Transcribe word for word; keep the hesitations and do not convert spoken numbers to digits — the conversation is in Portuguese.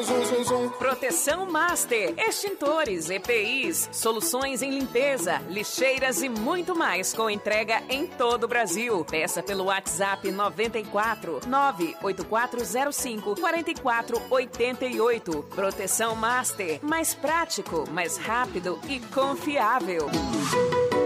zum, zum, zum. Proteção Master, extintores, E P Is, soluções em limpeza, lixeiras e muito mais com entrega em todo o Brasil. Peça pelo WhatsApp noventa e quatro, nove oito quatro zero cinco, quatro quatro oito oito. Proteção Master, mais prático, mais rápido e confiável.